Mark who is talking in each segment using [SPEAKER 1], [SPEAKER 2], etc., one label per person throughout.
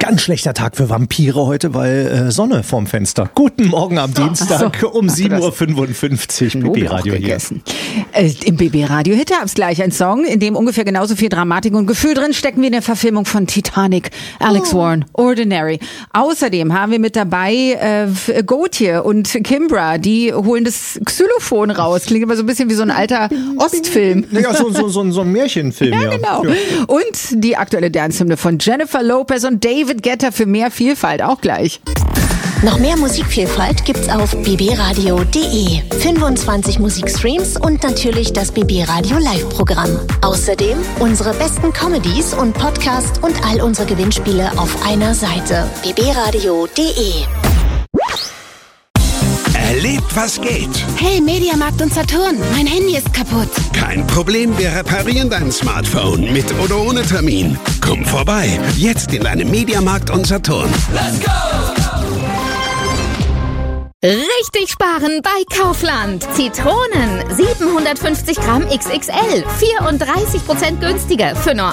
[SPEAKER 1] Ganz schlechter Tag für Vampire heute, weil Sonne vorm Fenster. Guten Morgen am Dienstag um 7.55 Uhr. BB-Radio hier.
[SPEAKER 2] Im BB-Radio Hit-Herbst gleich ein Song, in dem ungefähr genauso viel Dramatik und Gefühl drin stecken wie in der Verfilmung von Titanic. Alex Warren, Ordinary. Außerdem haben wir mit dabei Gotye und Kimbra, die holen das Xylophon raus. Klingt immer so ein bisschen wie so ein alter Ostfilm.
[SPEAKER 1] Ja, so ein Märchenfilm.
[SPEAKER 2] Ja, genau. Ja. Und die aktuelle Dance-Hymne von Jennifer Lopez und David Guetta für mehr Vielfalt, auch gleich.
[SPEAKER 3] Noch mehr Musikvielfalt gibt's auf bbradio.de. 25 Musikstreams und natürlich das BB Radio Live-Programm. Außerdem unsere besten Comedies und Podcasts und all unsere Gewinnspiele auf einer Seite. bbradio.de.
[SPEAKER 4] Erlebt, was geht.
[SPEAKER 5] Hey, Mediamarkt und Saturn, mein Handy ist kaputt.
[SPEAKER 4] Kein Problem, wir reparieren dein Smartphone mit oder ohne Termin. Komm vorbei, jetzt in deinem Mediamarkt und Saturn.
[SPEAKER 5] Let's go! Richtig sparen bei Kaufland. Zitronen, 750 Gramm XXL, 34% günstiger für nur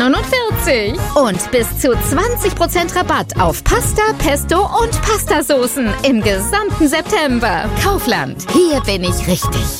[SPEAKER 5] 1,49. Und bis zu 20% Rabatt auf Pasta, Pesto und Pastasoßen im gesamten September. Kaufland, hier bin ich richtig.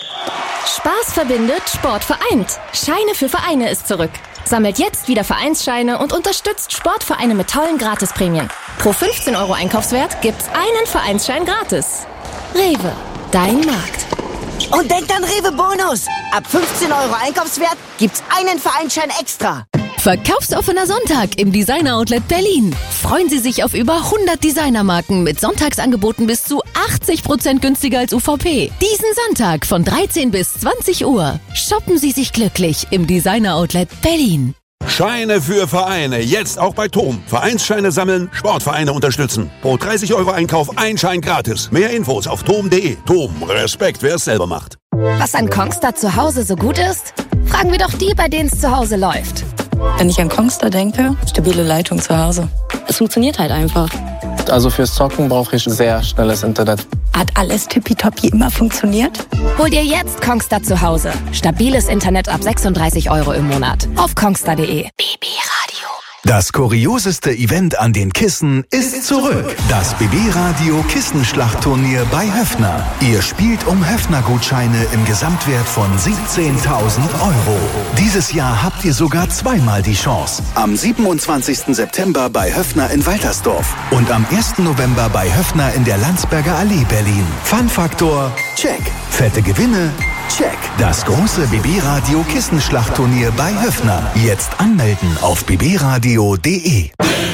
[SPEAKER 6] Spaß verbindet, Sport vereint. Scheine für Vereine ist zurück. Sammelt jetzt wieder Vereinsscheine und unterstützt Sportvereine mit tollen Gratisprämien. Pro 15 € Einkaufswert gibt's einen Vereinsschein gratis. Rewe, dein Markt.
[SPEAKER 7] Und denkt an Rewe Bonus. Ab 15 € Einkaufswert gibt's einen Vereinsschein extra.
[SPEAKER 8] Verkaufsoffener Sonntag im Designer Outlet Berlin. Freuen Sie sich auf über 100 Designermarken mit Sonntagsangeboten bis zu 80% günstiger als UVP. Diesen Sonntag von 13 bis 20 Uhr. Shoppen Sie sich glücklich im Designer Outlet Berlin.
[SPEAKER 4] Scheine für Vereine, jetzt auch bei TOM. Vereinsscheine sammeln, Sportvereine unterstützen. Pro 30 € Einkauf ein Schein gratis. Mehr Infos auf tom.de. TOM, Respekt, wer es selber macht.
[SPEAKER 6] Was an Kongstar zu Hause so gut ist? Fragen wir doch die, bei denen es zu Hause läuft.
[SPEAKER 9] Wenn ich an Kongstar denke, stabile Leitung zu Hause. Es funktioniert halt einfach.
[SPEAKER 10] Also fürs Zocken brauche ich sehr schnelles Internet.
[SPEAKER 9] Hat alles tippitoppi immer funktioniert?
[SPEAKER 6] Hol dir jetzt Kongstar zu Hause. Stabiles Internet ab 36 € im Monat. Auf kongstar.de.
[SPEAKER 3] BB Radio.
[SPEAKER 11] Das kurioseste Event an den Kissen ist zurück. Das BB-Radio Kissenschlachtturnier bei Höffner. Ihr spielt um Höffner-Gutscheine im Gesamtwert von 17.000 €. Dieses Jahr habt ihr sogar zweimal die Chance. Am 27. September bei Höffner in Waltersdorf und am 1. November bei Höffner in der Landsberger Allee Berlin. Fun-Faktor? Check. Fette Gewinne? Check. Das große BB-Radio Kissenschlachtturnier bei Höffner. Jetzt anmelden auf bbradio.de.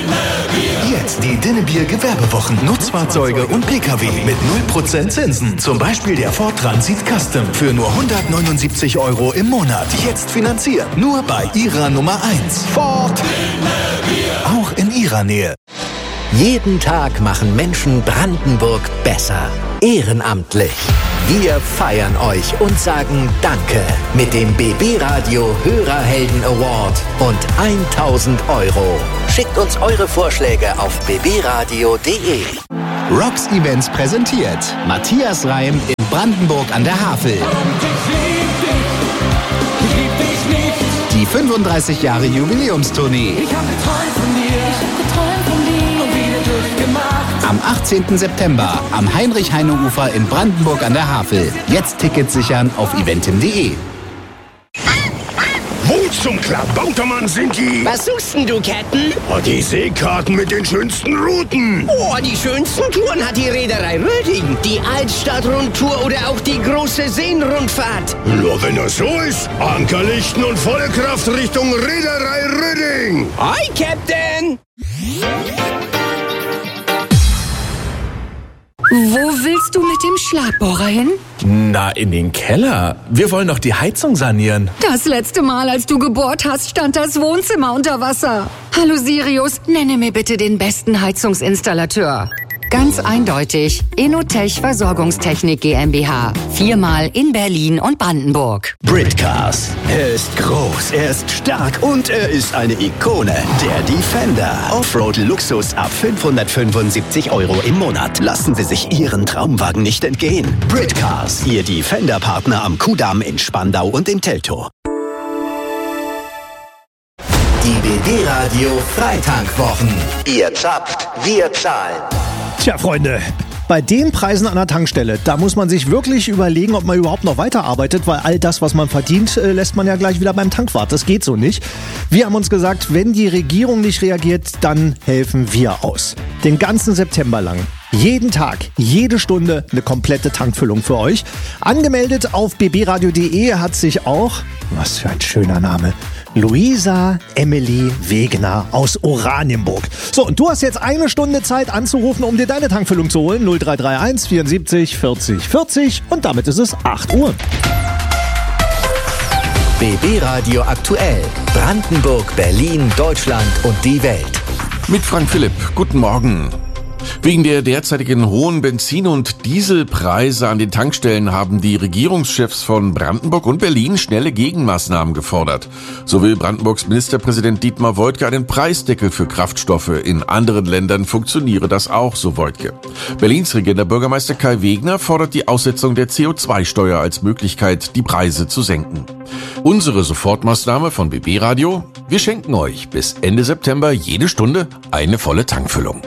[SPEAKER 11] Jetzt die Dinnebier Gewerbewochen. Nutzfahrzeuge und Pkw mit 0% Zinsen. Zum Beispiel der Ford Transit Custom für nur 179 € im Monat. Jetzt finanziert. Nur bei Ihrer Nummer 1. Ford. Auch in Ihrer Nähe.
[SPEAKER 12] Jeden Tag machen Menschen Brandenburg besser. Ehrenamtlich. Wir feiern euch und sagen Danke mit dem BB Radio Hörerhelden Award und 1.000 €. Schickt uns eure Vorschläge auf bbradio.de.
[SPEAKER 13] Rocks Events präsentiert Matthias Reim in Brandenburg an der Havel. Die 35 Jahre Jubiläumstournee.
[SPEAKER 5] Ich hab geträumt von dir und wieder durchgemacht.
[SPEAKER 13] Am 18. September am Heinrich-Heine-Ufer in Brandenburg an der Havel. Jetzt Tickets sichern auf eventim.de.
[SPEAKER 4] Wo zum Klabautermann sind die?
[SPEAKER 7] Was suchst denn du, Captain?
[SPEAKER 4] Oh, die Seekarten mit den schönsten Routen.
[SPEAKER 7] Oh, die schönsten Touren hat die Reederei Röding. Die Altstadt-Rundtour oder auch die große Seenrundfahrt.
[SPEAKER 4] Nur wenn das so ist, Ankerlichten und volle Kraft Richtung Reederei Röding.
[SPEAKER 7] Hi, Captain!
[SPEAKER 2] Wo willst du mit dem Schlagbohrer hin?
[SPEAKER 1] Na, in den Keller. Wir wollen doch die Heizung sanieren.
[SPEAKER 2] Das letzte Mal, als du gebohrt hast, stand das Wohnzimmer unter Wasser. Hallo Sirius, nenne mir bitte den besten Heizungsinstallateur. Ganz eindeutig, Inotech Versorgungstechnik GmbH. 4-mal in Berlin und Brandenburg.
[SPEAKER 14] Britcars. Er ist groß, er ist stark und er ist eine Ikone. Der Defender. Offroad-Luxus ab 575 € im Monat. Lassen Sie sich Ihren Traumwagen nicht entgehen. Britcars. Ihr Defender-Partner am Kudamm in Spandau und in Teltow.
[SPEAKER 12] Die BB Radio Freitankwwochen. Ihr zapft, wir zahlen.
[SPEAKER 1] Tja, Freunde, bei den Preisen an der Tankstelle, da muss man sich wirklich überlegen, ob man überhaupt noch weiterarbeitet, weil all das, was man verdient, lässt man ja gleich wieder beim Tankwart. Das geht so nicht. Wir haben uns gesagt, wenn die Regierung nicht reagiert, dann helfen wir aus. Den ganzen September lang. Jeden Tag, jede Stunde eine komplette Tankfüllung für euch. Angemeldet auf bbradio.de hat sich auch, was für ein schöner Name, Luisa Emily Wegener aus Oranienburg. So, und du hast jetzt eine Stunde Zeit anzurufen, um dir deine Tankfüllung zu holen. 0331 74 40 40 und damit ist es 8 Uhr.
[SPEAKER 12] BB Radio aktuell. Brandenburg, Berlin, Deutschland und die Welt.
[SPEAKER 15] Mit Frank Philipp. Guten Morgen. Wegen der derzeitigen hohen Benzin- und Dieselpreise an den Tankstellen haben die Regierungschefs von Brandenburg und Berlin schnelle Gegenmaßnahmen gefordert. So will Brandenburgs Ministerpräsident Dietmar Woidke einen Preisdeckel für Kraftstoffe. In anderen Ländern funktioniere das auch, so Woidke. Berlins regierender Bürgermeister Kai Wegner fordert die Aussetzung der CO2-Steuer als Möglichkeit, die Preise zu senken. Unsere Sofortmaßnahme von BB Radio: Wir schenken euch bis Ende September jede Stunde eine volle Tankfüllung.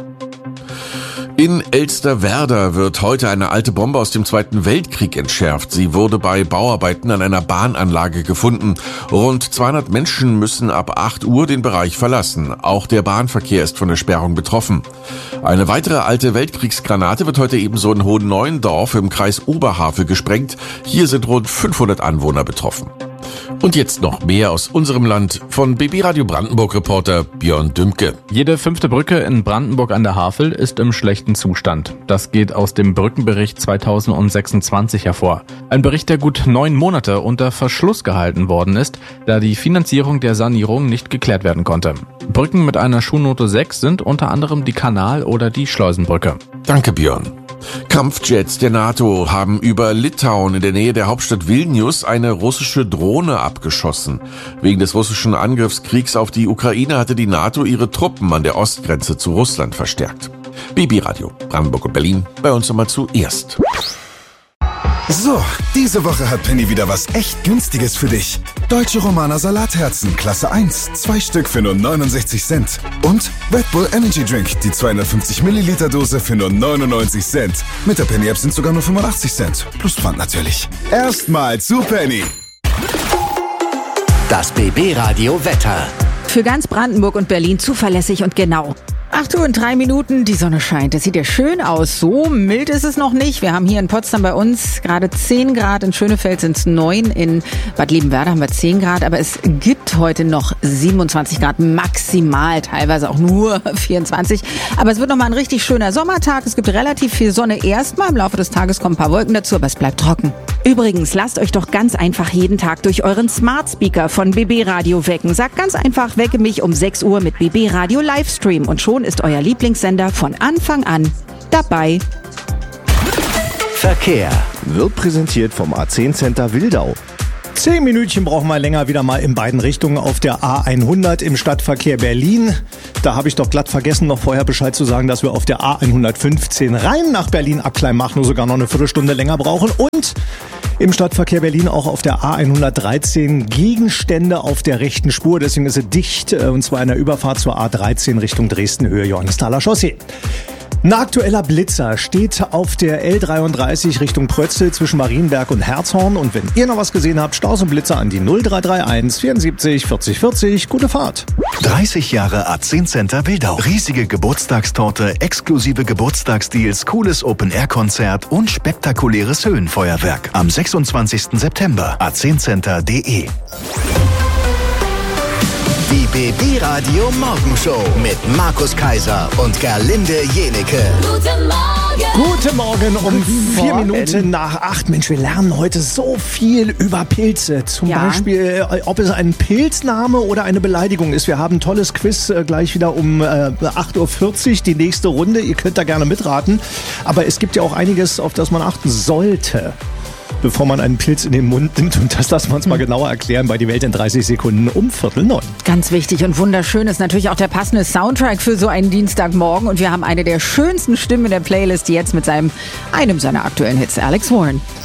[SPEAKER 15] In Elsterwerda wird heute eine alte Bombe aus dem Zweiten Weltkrieg entschärft. Sie wurde bei Bauarbeiten an einer Bahnanlage gefunden. Rund 200 Menschen müssen ab 8 Uhr den Bereich verlassen. Auch der Bahnverkehr ist von der Sperrung betroffen. Eine weitere alte Weltkriegsgranate wird heute ebenso in Hohenneuendorf im Kreis Oberhavel gesprengt. Hier sind rund 500 Anwohner betroffen. Und jetzt noch mehr aus unserem Land von BB Radio Brandenburg-Reporter Björn Dümke.
[SPEAKER 16] Jede 5. Brücke in Brandenburg an der Havel ist im schlechten Zustand. Das geht aus dem Brückenbericht 2026 hervor. Ein Bericht, der gut 9 Monate unter Verschluss gehalten worden ist, da die Finanzierung der Sanierung nicht geklärt werden konnte. Brücken mit einer Schulnote 6 sind unter anderem die Kanal- oder die Schleusenbrücke.
[SPEAKER 15] Danke, Björn. Kampfjets der NATO haben über Litauen in der Nähe der Hauptstadt Vilnius eine russische Drohne abgeschossen. Wegen des russischen Angriffskriegs auf die Ukraine hatte die NATO ihre Truppen an der Ostgrenze zu Russland verstärkt. BB Radio, Brandenburg und Berlin, bei uns nochmal zuerst.
[SPEAKER 17] So, diese Woche hat Penny wieder was echt Günstiges für dich. Deutsche Romaner Salatherzen, Klasse 1, 2 Stück für nur 69 Cent. Und Red Bull Energy Drink, die 250 Milliliter Dose für nur 99 Cent. Mit der Penny App sind sogar nur 85 Cent. Plus Pfand natürlich. Erstmal zu Penny.
[SPEAKER 12] Das BB Radio Wetter.
[SPEAKER 2] Für ganz Brandenburg und Berlin zuverlässig und genau. 8 Uhr und 3 Minuten, die Sonne scheint. Das sieht ja schön aus. So mild ist es noch nicht. Wir haben hier in Potsdam bei uns gerade 10 Grad. In Schönefeld sind es 9. In Bad Liebenwerda haben wir 10 Grad. Aber es gibt heute noch 27 Grad maximal. Teilweise auch nur 24. Aber es wird nochmal ein richtig schöner Sommertag. Es gibt relativ viel Sonne erstmal. Im Laufe des Tages kommen ein paar Wolken dazu, aber es bleibt trocken. Übrigens, lasst euch doch ganz einfach jeden Tag durch euren Smart Speaker von BB Radio wecken. Sagt ganz einfach, wecke mich um 6 Uhr mit BB Radio Livestream. Und schon ist euer Lieblingssender von Anfang an dabei.
[SPEAKER 12] Verkehr
[SPEAKER 1] wird präsentiert vom A10 Center Wildau. 10 Minütchen brauchen wir länger wieder mal in beiden Richtungen auf der A100 im Stadtverkehr Berlin. Da habe ich doch glatt vergessen, noch vorher Bescheid zu sagen, dass wir auf der A115 rein nach Berlin ab Kleinmach nur sogar noch eine Viertelstunde länger brauchen. Und im Stadtverkehr Berlin auch auf der A113 Gegenstände auf der rechten Spur. Deswegen ist es dicht, und zwar in der Überfahrt zur A13 Richtung Dresden-Höhe Johannesthaler Chaussee. Ein aktueller Blitzer steht auf der L33 Richtung Prötzl zwischen Marienberg und Herzhorn. Und wenn ihr noch was gesehen habt, Staus und Blitzer an die 0331 74 40 40. Gute Fahrt.
[SPEAKER 11] 30 Jahre A10 Center Wildau. Riesige Geburtstagstorte, exklusive Geburtstagsdeals, cooles Open-Air-Konzert und spektakuläres Höhenfeuerwerk. Am 26. September. a10center.de.
[SPEAKER 12] Die BB Radio Morgenshow mit Markus Kaiser und Gerlinde Jenecke.
[SPEAKER 1] Guten Morgen. Guten Morgen um 4 Minuten nach 8. Mensch, wir lernen heute so viel über Pilze. Zum Beispiel, ob es ein Pilzname oder eine Beleidigung ist. Wir haben ein tolles Quiz gleich wieder um 8.40 Uhr, die nächste Runde. Ihr könnt da gerne mitraten. Aber es gibt ja auch einiges, auf das man achten sollte, bevor man einen Pilz in den Mund nimmt. Und das lassen wir uns mal genauer erklären bei Die Welt in 30 Sekunden um 8:45.
[SPEAKER 2] Ganz wichtig und wunderschön ist natürlich auch der passende Soundtrack für so einen Dienstagmorgen. Und wir haben eine der schönsten Stimmen in der Playlist jetzt mit einem seiner aktuellen Hits, Alex Warren.